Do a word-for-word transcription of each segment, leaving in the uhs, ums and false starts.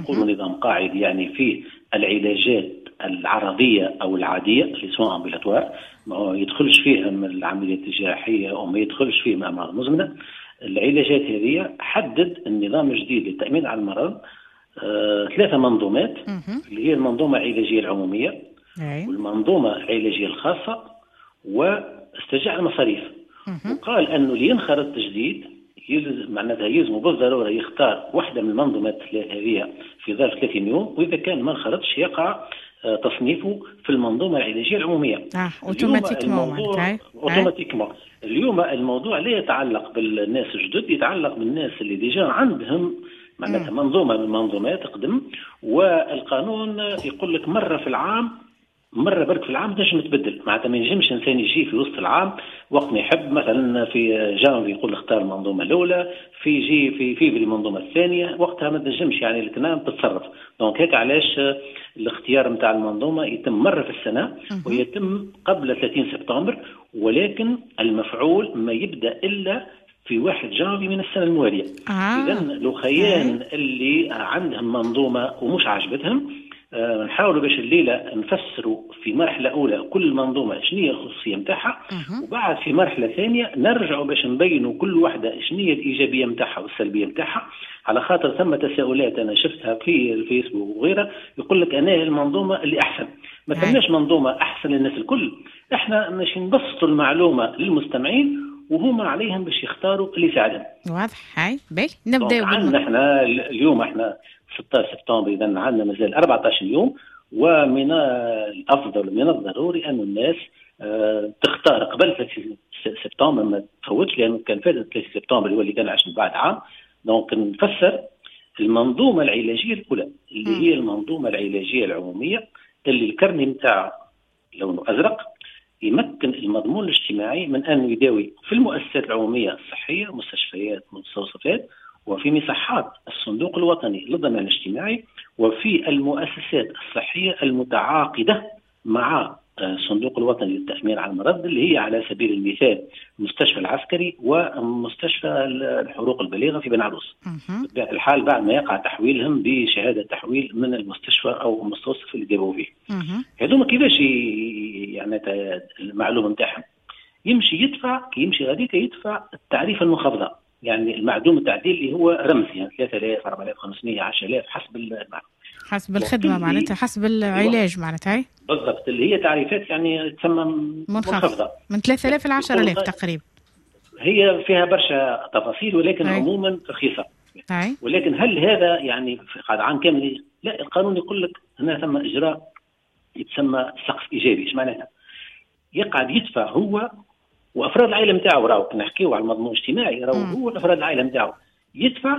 نقولوا نظام قاعدي، يعني فيه العلاجات العرضية أو العادية اللي سواء أمبيلاتوار، ما يدخلش فيهم العملية الجراحية أو ما يدخلش فيهم أمراض مزمنة. العلاجات هذه حدد النظام الجديد للتأمين على المرض آه، ثلاثة منظومات اللي هي المنظومة العلاجية العمومية والمنظومة العلاجية الخاصة واسترجاع المصاريف. وقال أنه اللي ينخرط تجديد يلزم معناتها يلزم بالضرورة يختار واحدة من المنظومات الثلاث هذه في ظرف ثلاثين يوم، وإذا كان ما انخرطش يقع تصنيفه في المنظومة العلاجية العمومية. اه اوتوماتيكمون اوتوماتيكمون. اليوم الموضوع لا يتعلق بالناس الجدد، يتعلق بالناس اللي ديجا عندهم معناتها منظومة من المنظومات تقدم، والقانون يقول لك مرة في العام، مرة برك في العام تنجم تبدل، معناتها ما ينجمش انسان يجي في وسط العام وقت ما يحب، مثلا في جانفي يقول اختار المنظومة الأولى، في يجي في فيفري المنظومة الثانية، وقتها ما تنجمش يعني الكلام تتصرف. دونك هيك علاش الاختيار نتاع المنظومة يتم مرة في السنة ويتم قبل ثلاثين سبتمبر، ولكن المفعول ما يبدأ إلا في واحد جانفي من السنة الموالية. آه. إذن الأخيان اللي عندهم منظومة ومش عجبتهم أه نحاولوا باش الليلة نفسروا في مرحلة أولى كل منظومة شنو هي الخصوصية متاعها، وبعد في مرحلة ثانية نرجعوا باش نبينوا كل واحدة شنو هي الإيجابية متاعها والسلبية متاعها، على خاطر ثم تساؤلات أنا شفتها في الفيسبوك وغيرها يقول لك أنا المنظومة اللي أحسن. ما ثماش منظومة أحسن للناس الكل، إحنا مش نبسطوا المعلومة للمستمعين وهم عليهم باش يختاروا اللي يساعدهم. واضح. هاي باهي نبداو. عندنا احنا اليوم احنا ستة عشر سبتمبر، اذا عندنا مازال أربعة عشر يوم، ومن الافضل ومن الضروري ان الناس اه تختار قبل ثلاثين سبتمبر ما تفوتش، لانه كان فات ثلاثين سبتمبر هو اللي كان عشان بعد عام. دونك نفسر المنظومه العلاجيه الاولى اللي هي المنظومه العلاجيه العموميه اللي الكرني نتاعها لونه ازرق، يمكن المضمون الاجتماعي من أن يداوي في المؤسسات العمومية الصحية، مستشفيات، مستوصفات، وفي مصحات الصندوق الوطني للضمان الاجتماعي، وفي المؤسسات الصحية المتعاقدة مع الصندوق الوطني للتأمين على المرض، اللي هي على سبيل المثال المستشفى العسكري ومستشفى الحروق البالغة في بن عروس. بطبيعة الحال بعد ما يقع تحويلهم بشهادة تحويل من المستشفى أو المستوصف اللي داووا فيه. هذوما كيفاش يعني المعلومة نتاعهم يمشي يدفع كي يمشي غاديك يدفع التعريفة المنخفضة، يعني المعدوم التعديل اللي هو رمزي، يعني ثلاثة آلاف أربعة آلاف خمسمائة عشرة آلاف حسب المعنى. حسب الخدمة معناتها، حسب العلاج معناتها. بالضبط، اللي هي تعريفات يعني تسمى منخفضة من ثلاثة آلاف إلى عشرة آلاف تقريبا. هي فيها برشا تفاصيل ولكن هي. عموما رخيصة. هي. ولكن هل هذا يعني قاعد عام كامل؟ لا، القانون يقول لك هنا ثم إجراء يتسمى سقف إيجابي. ايش معناتها؟ يقعد يدفع هو وأفراد العائلة نتاعو، راهو نحكيو على المضمون الاجتماعي، راهو هو أفراد العائلة نتاعو يدفع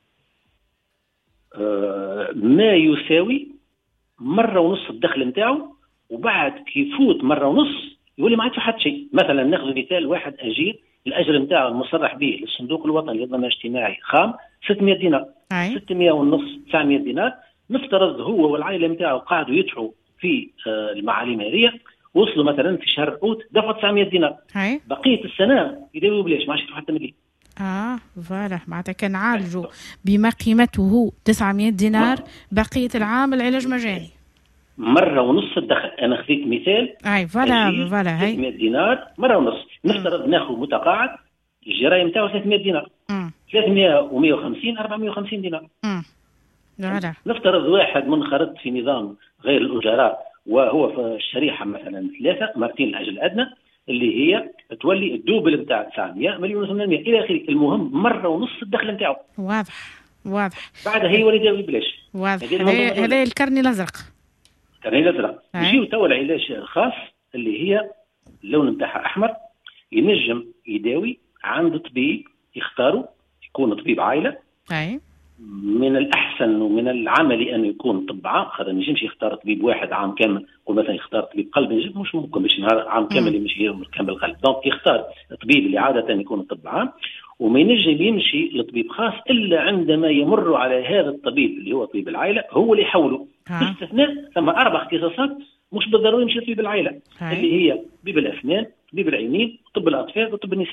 آه ما يساوي مرة ونص الدخل نتاعو، وبعد كيفوت مرة ونص يولي ما يدفع حتى شيء. مثلا ناخذ مثال، واحد أجير الأجر نتاعو المصرح به للصندوق الوطني للضمان الاجتماعي خام ستمائة دينار، ستمائة ونص تسعمائة دينار. نفترض هو والعائلة نتاعو قاعدوا يدفعوا في آه المعالي المالية، وصلوا مثلا في شهر اوت دفعوا تسعمائة دينار، هي. بقيه السنه يداووا بلاش، ما عادش يدفعوا حتى مليون. اه فوالا، معناتها كان عالجوا بما قيمته تسعمائة دينار، بقيه العام العلاج مجاني مره ونص الدخل. انا خذيت مثال، اي فوالا فوالا، هي ستمائة دينار مره ونص. نفترض ناخذ متقاعد الجرايه نتاعو ثلاثمائة دينار، مم. ثلاثمائة ومائة وخمسين أربعمائة وخمسين دينار. امم نفترض واحد منخرط في نظام غير الاجراء وهو في الشريحة مثلا ثلاثة مرتين الأجل الأدنى، اللي هي تولي الدوبل بتاع تسعمائة مليون وثمانمائة إلى آخره. المهم مرة ونص الدخل نتاعو. واضح واضح. بعدها هي ولي داوي بلاش. واضح. هذا الكرني الأزرق. الكرني الأزرق. يجيو توا العلاج الخاص اللي هي اللون نتاعها أحمر، ينجم يداوي عند طبيب يختاروا، يكون طبيب عائلة. أي. من الأحسن ومن العملي أن يكون طب عام، خاطر ما ينجمش يختار طبيب واحد عام كامل، يقول مثلا يختار طبيب قلب، ينجم مش ممكن باش نهار عام كامل يمشي كامل القلب. دونك يختار طبيب اللي عادة يكون طب عام، وما ينجم يمشي لطبيب خاص إلا عندما يمر على هذا الطبيب اللي هو طبيب العائلة هو اللي يحوله. باستثناء ثم أربع اختصاصات مش بالضروري يمشي لطبيب العائلة، اللي هي طبيب الأسنان، طبيب العينين، طب الأطفال وطب النساء.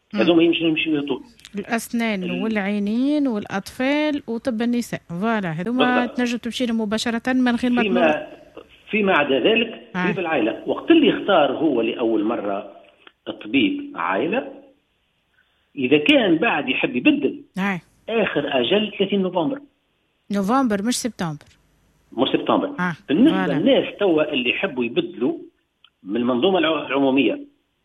هذوما يمشي يمشي يطول الاسنان ال... والعينين والاطفال وطب النساء، فوالا هذوما تنجم تمشي لهم مباشره من غير ما فيما فيما عدا ذلك آه. طبيب العائله وقت اللي اختار هو لاول مره طبيب عائله، اذا كان بعد يحب يبدل آه. اخر اجل ثلاثين نوفمبر. نوفمبر مش سبتمبر. مش سبتمبر. آه. بالنسبه للناس توا اللي يحبوا يبدلوا من المنظومه العموميه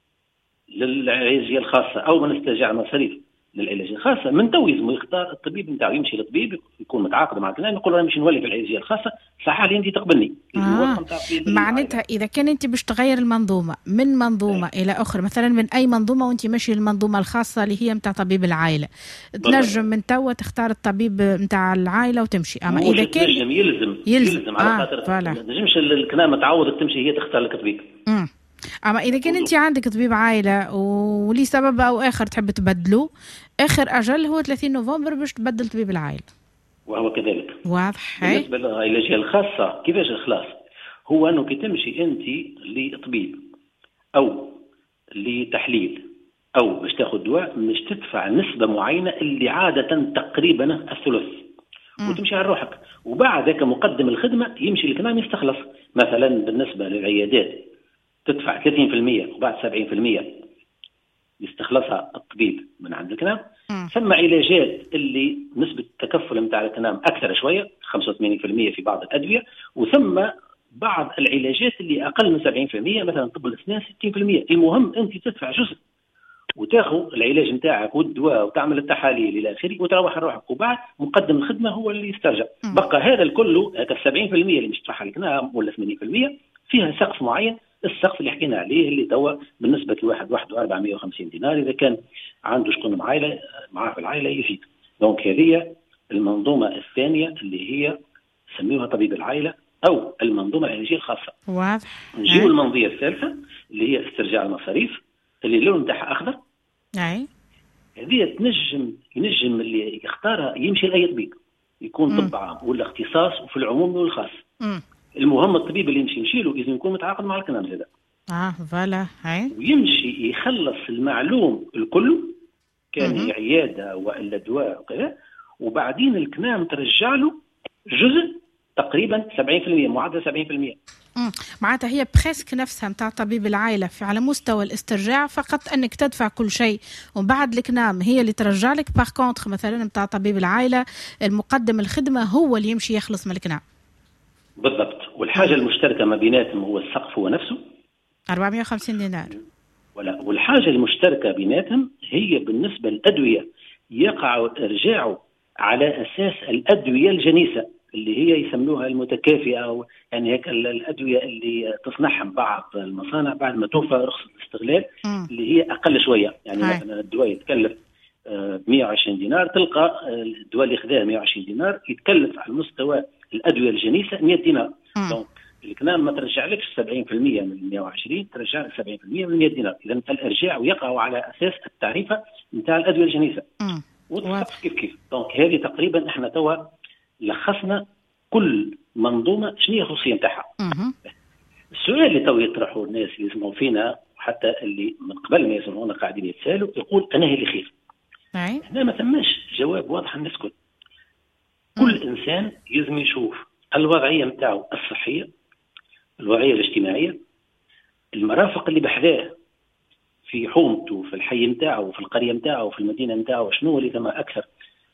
للعلاجيه الخاصه او من استرجاع المصاريف للعلاجيه الخاصه، من تو لازم يختار الطبيب نتاعو، يمشي للطبيب يكون متعاقد مع الكلام يقول انا نمشي نولي في العلاجيه الخاصه، صح لي انت تقبلني. آه. معناتها اذا كان انت باش تغير المنظومه من منظومه أي. الى اخرى، مثلا من اي منظومه وانت ماشي للمنظومه الخاصه اللي هي نتاع طبيب العائله، تنجم من توا تختار الطبيب نتاع العائله وتمشي. اما اذا كان يلزم يلزم, يلزم. يلزم على خاطر آه. ما تنجمش الكلام تعوض تمشي هي تختار لك طبيب. امم اما اذا كان انت عندك طبيب عائله ولسبب او اخر تحب تبدله، اخر اجل هو ثلاثين نوفمبر باش تبدل طبيب العائله. وهو كذلك. واضح. بالنسبه للعلاجيه الخاصه كيفاش الخلاص؟ هو انه كي تمشي انت لطبيب او لتحليل او باش تاخذ دواء، مش تدفع نسبه معينه اللي عاده تقريبا الثلث م. وتمشي على روحك، وبعد ذاك مقدم الخدمه يمشي الكلام يستخلص. مثلا بالنسبه للعيادات تدفع ثلاثين بالمئة وبعد سبعين بالمئة يستخلصها الطبيب من عند الكلام. ثم علاجات اللي نسبة التكفل نتاع الكلام أكثر شوية خمسة وثمانين بالمئة في بعض الأدوية، وثم بعض العلاجات اللي أقل من سبعين بالمئة مثلا طب الأسنان ستين بالمئة. المهم أنت تدفع جزء وتاخذ العلاج نتاعك والدواء وتعمل التحاليل إلى آخره وتروح روحك، وبعد مقدم الخدمة هو اللي يسترجع. بقى هذا الكل هذا سبعين بالمئة اللي مش تدفعها الكلام ولا ثمانين بالمئة فيها سقف معين، السقف اللي حكينا عليه اللي توا بالنسبه لواحد واحد وأربعمائة وخمسين دينار اذا كان عنده شكون معايله معاه في العائله يفيد. دونك هذه المنظومه الثانيه اللي هي نسميوها طبيب العائله او المنظومه العلاجيه الخاصه. واضح. نجيو المنظومه الثالثه اللي هي استرجاع المصاريف اللي اللون نتاعها اخضر. اي هذه تنجم ينجم اللي يختارها يمشي لاي طبيب يكون طب عام ولا اختصاص وفي العموم والخاص. م. المهم الطبيب اللي يمشي يمشي له لازم يكون متعاقد مع الكلام هذا. اه فوالا هاي. ويمشي يخلص المعلوم الكل كان هي عياده والا دواء وكذا، وبعدين الكلام ترجع له جزء تقريبا سبعين بالمئة معدل سبعين بالمئة. امم معناتها هي بريسك نفسها نتاع طبيب العائله في على مستوى الاسترجاع، فقط انك تدفع كل شيء وبعد الكلام هي اللي ترجع لك. باغ كونتخ مثلا نتاع طبيب العائله المقدم الخدمه هو اللي يمشي يخلص من الكلام. بالضبط. والحاجه المشتركه ما بيناتهم هو السقف هو نفسه أربعمائة وخمسين دينار. ولا والحاجه المشتركه بيناتهم هي بالنسبه للادويه يقع ارجاعه على اساس الادويه الجنيسه اللي هي يسموها المتكافئه، أو يعني هيك الادويه اللي تصنعها بعض المصانع بعد ما توفى رخصه الاستغلال م. اللي هي اقل شويه. يعني هاي. مثلا الدواء يتكلف مئة وعشرين دينار، تلقى الدواء اللي خذاه مئة وعشرين دينار يتكلف على مستوى الادويه الجنيسه مئة دينار. دونك الكلام ما ترجع لكش سبعين بالمئة من مئة وعشرين، ترجع لك سبعين بالمئة من مئة دينار. اذا الارجاع يقع على اساس التعريفه نتاع الادويه الجنيسه وتخصص كيف كيف. دونك هذه تقريبا احنا توا لخصنا كل منظومه شنو هي الخصوصيه نتاعها. السؤال اللي تو يطرحوا الناس اللي يسمعوا فينا وحتى اللي من قبل ما يسمعونا قاعدين يتسالوا يقول انا هي اللي خير. هنا ما ثماش جواب واضح للناس كل. كل انسان يلزم يشوف الوضعيه نتاعو الصحيه، الوضعيه الاجتماعيه، المرافق اللي بحذاه في حومته في الحي نتاعو في القريه نتاعو في المدينه نتاعو، شنو اللي ثم اكثر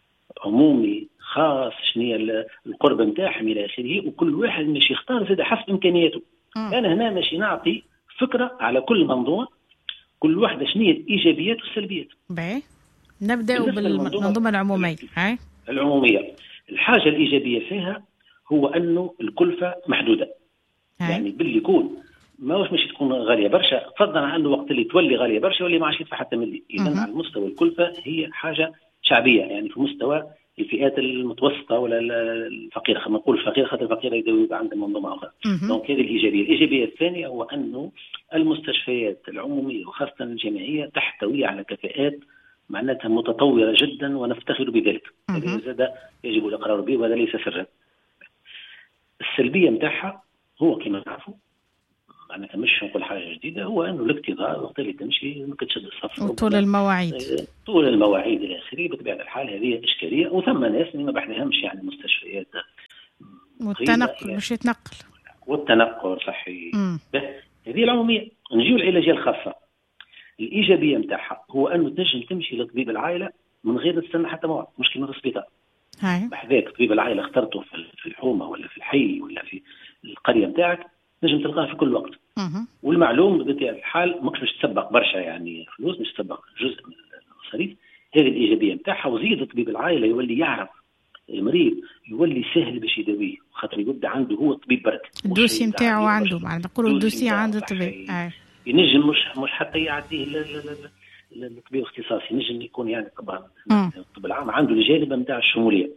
عمومي خاص، شنو هي القرب نتاعهم الى اخره، وكل واحد مش يختار زاد حسب امكانياته. انا هنا ماشي نعطي فكره على كل منظومه، كل واحده شنو هي الايجابيات والسلبيات. باهي نبداو بالمنظومه العموميه. هاي العموميه الحاجه الايجابيه فيها هو انه الكلفه محدوده. هاي. يعني باللي يكون ماهوش مش تكون غاليه برشا، فضلا عن انه وقت اللي تولي غاليه برشا واللي ما عادش يدفع حتى ملي. اذا على مستوى الكلفه هي حاجه شعبيه، يعني في مستوى الفئات المتوسطه ولا الفقيره، خلينا نقول الفقير خاطر الفقير يبدا عنده منظومه اخرى. دونك هذه الايجابيه. الايجابيه الثانيه هو انه المستشفيات العموميه وخاصه الجامعيه تحتوي على كفاءات معناتها متطوره جدا ونفتخر بذلك. هذا زاد يجب الاقرار به وهذا ليس سرا. السلبيه نتاعها هو كما تعرفوا معناتها مش نقول حاجه جديده، هو انه الاكتظاظ وقت اللي تمشي ممكن تشد الصف وطول المواعيد طول المواعيد الى اخره. بطبيعه الحال هذه اشكاليه، وثم ناس اللي ما بحثهمش يعني مستشفيات والتنقل باش يتنقل والتنقل صحي. هذه العموميه. نجيو العلاجيه الخاصه. الايجابيه نتاعها هو انه تنجم تمشي لطبيب العائله من غير تستنى حتى موعد، مش كيما في السبيطار. بحذاك طبيب العائله اخترته في الحومه ولا في الحي ولا في القريه نتاعك، نجم تلقاه في كل وقت. مه. والمعلوم بطبيعه الحال ماكش باش تسبق برشا يعني فلوس، مش تسبق جزء من المصاريف. هذه الايجابيه نتاعها. وزيد طبيب العائله يولي يعرف المريض، يولي سهل باش يداويه، خاطر يبدا عنده هو طبيب برك، الدوسي نتاعو عنده، معناتها نقولوا الدوسي عنده طبيب ينجم مش مش حتى يعديه الطبيب الاختصاصي، ينجم يكون يعني طبعا الطب العام عنده الجانب نتاع الشموليه.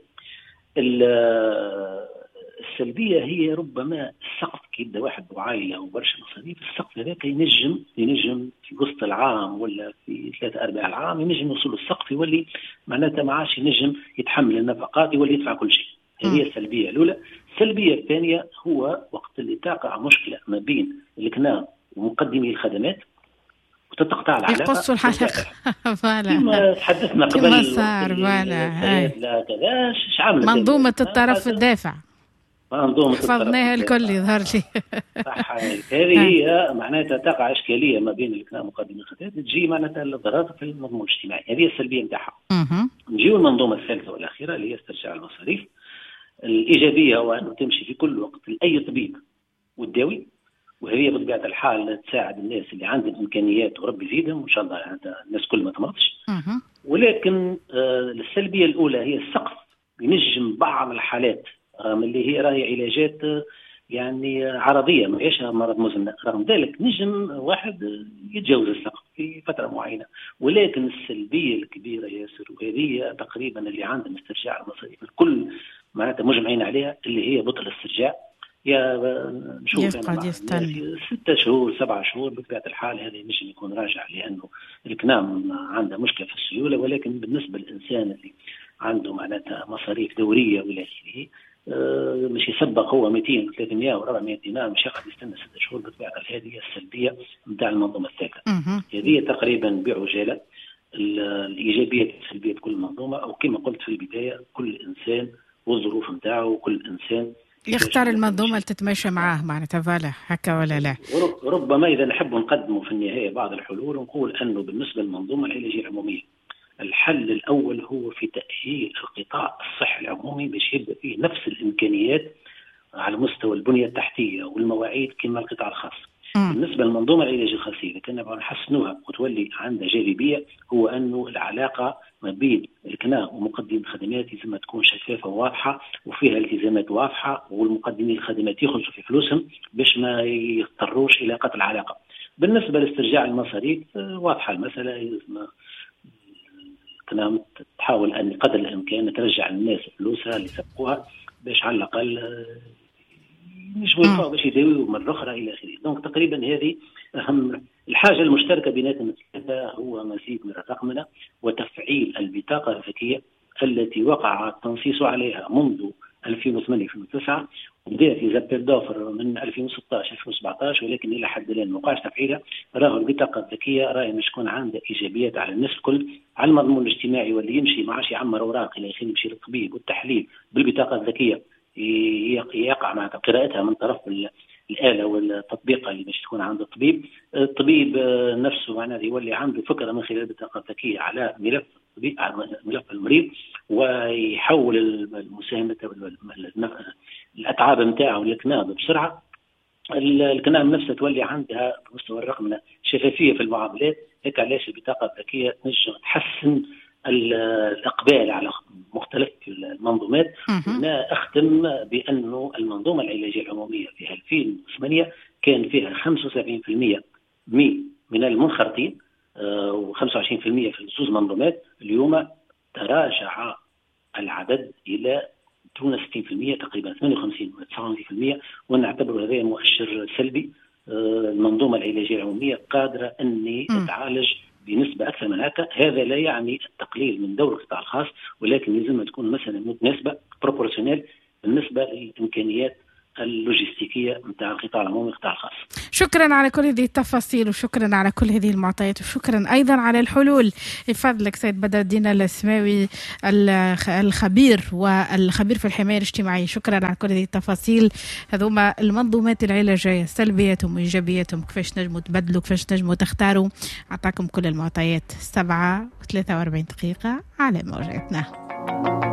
السلبيه هي ربما السقف، كي يبدا واحد بعائله وبرشا مصاريف، السقف هذاك ينجم ينجم في وسط العام ولا في ثلاثة أرباع العام ينجم يوصل السقف، يولي معناتها ما عادش ينجم يتحمل النفقات، يولي يدفع كل شيء. هذه السلبيه الاولى. السلبيه الثانيه هو وقت اللي تقع مشكله ما بين الكنام ومقدمي الخدمات وتتقطع العلاقه، يقصوا الحلقه كما تحدثنا قبل كما صار لا كذا ايش عامله منظومه الطرف الدافع، منظومه حفظناها الكل يظهر لي. صح. هذه هي معناتها تقع اشكاليه ما بين الكنام ومقدمي الخدمات، تجي معناتها الضرر في المضمون الاجتماعي. هذه السلبيه نتاعها. نجيو المنظومه الثالثه والاخيره اللي هي استرجاع المصاريف. الايجابيه هو انه تمشي في كل وقت لاي طبيب وتداوي، وهي بطبيعه الحال تساعد الناس اللي عندهم امكانيات وربي يزيدهم وان شاء الله يعني الناس كل ما تمرضش. ولكن آه السلبيه الاولى هي السقف، ينجم بعض الحالات رغم اللي هي راهي علاجات آه يعني عرضيه ما هيش مرض مزمن، رغم ذلك نجم واحد يتجاوز السقف في فتره معينه. ولكن السلبيه الكبيره ياسر، وهذه تقريبا اللي عندنا استرجاع المصاريف الكل معناتها مجمعين عليها، اللي هي بطل الاسترجاع. يا نشوف أنا ستة شهور سبعة شهور بطبيعة الحال هذا ينجم يكون راجع، لأنه الكنام عنده مشكلة في السيولة. ولكن بالنسبة للإنسان اللي عنده معناتها مصاريف دورية وإلى آخره أه مش يسبق هو مئتين وثلاثمائة وأربعمائة دينار، مش يقعد يستنى ستة شهور. بطبيعة الحال هذه السلبية نتاع المنظومة الثالثة. هذه تقريبا بعجالة الإيجابية والسلبية كل منظومة، أو كما قلت في البداية كل إنسان والظروف نتاعه، وكل إنسان يختار المنظومة اللي تتماشى معاه معناتها. فوالا هكا ولا لا؟ ربما إذا نحب نقدموا في النهاية بعض الحلول، ونقول أنه بالنسبة للمنظومة العلاجية العمومية الحل الأول هو في تأهيل القطاع الصحي العمومي باش يبدأ فيه نفس الإمكانيات على مستوى البنية التحتية والمواعيد كما القطاع الخاص. م. بالنسبة للمنظومة العلاجية الخاصة إذا كنا نحسنوها وتولي عندها جاذبية، هو أنه العلاقة ما بين الكناء ومقدمي الخدمات لازم تكون شفافة وواضحة وفيها التزامات واضحة، والمقدمين الخدمات يخرجوا في فلوسهم باش ما يضطروش إلى قطع العلاقة. بالنسبة لاسترجاع المصاريف واضحة المسألة، لازم الكناء تحاول أن قدر الإمكان ترجع الناس فلوسها اللي سبقوها باش على الأقل مش ويبقوا باش يداويوا مرة أخرى إلى آخره. دونك تقريبا هذه أهم الحاجة المشتركة بيناتنا هو مزيد من الرقمنة وتفعيل البطاقة الذكية التي وقع التنصيص عليها منذ ألفين وثمانية ألفين وتسعة، وبدأت في زابيل دوفر من ألفين وستة عشر ألفين وسبعة عشر، ولكن إلى حد الآن ما وقعش تفعيلها. راهو البطاقة الذكية راهي مش تكون عندها إيجابيات على الناس الكل، على المضمون الاجتماعي واللي يمشي ما عادش يعمر أوراق إلى آخره، يمشي للطبيب والتحليل بالبطاقة الذكية يقع مع قراءتها من طرف الآلة والتطبيق اللي باش تكون عند الطبيب. الطبيب نفسه معناه يولي عنده فكرة من خلال البطاقة الذكية على ملف الطبيب على ملف المريض، ويحول المساهمة الأتعاب نتاعه للكناب بسرعة. الكناب نفسها تولي عندها مستوى الرقمنة شفافية في المعاملات. هيك علاش البطاقة الذكية تنجم تحسن الإقبال على مختلف المنظومات. هنا أختم بأنه المنظومة العلاجية العمومية في ألفين وثمانية كان فيها خمسة وسبعين بالمئة من المنخرطين و25% في زوج منظومات. اليوم تراجع العدد إلى دون ستين بالمئة، تقريبا ثمانية وخمسين و تسعة وخمسين بالمئة، ونعتبر هذا مؤشر سلبي. المنظومة العلاجية العمومية قادرة أن تعالج بنسبة أكثر من هكا. هذا لا يعني التقليل من دور القطاع الخاص، ولكن لازم تكون مثلا متناسبة بروبورسيونيل بالنسبة للإمكانيات اللوجستيكيه نتاع القطاع العمومي والقطاع الخاص. شكرا على كل هذه التفاصيل وشكرا على كل هذه المعطيات وشكرا ايضا على الحلول. بفضلك سيد بدر الدين السماوي الخبير والخبير في الحمايه الاجتماعيه، شكرا على كل هذه التفاصيل. هذوما المنظومات العلاجيه، سلبياتهم وايجابياتهم، كيفاش نجموا تبدلوا، كيفاش نجموا تختاروا. اعطاكم كل المعطيات. سبعة وثلاثة وأربعين دقيقه على موجاتنا.